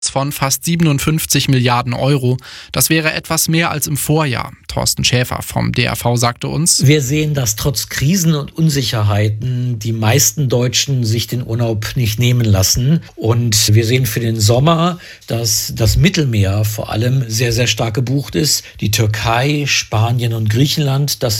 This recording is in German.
von fast 57 Milliarden Euro. Das wäre etwas mehr als im Vorjahr. Thorsten Schäfer vom DRV sagte uns: Wir sehen, dass trotz Krisen und Unsicherheiten die meisten Deutschen sich den Urlaub nicht nehmen lassen. Und wir sehen für den Sommer, dass das Mittelmeer vor allem sehr, sehr stark gebucht ist. Die Türkei, Spanien und Griechenland, das